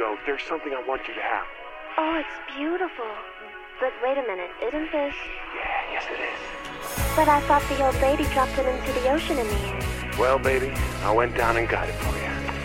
though, there's something I want you to have. Oh, it's beautiful. But wait a minute, isn't this... Yeah, yes it is. But I thought the old lady dropped it into the ocean in the end. Well, baby, I went down and got it for you.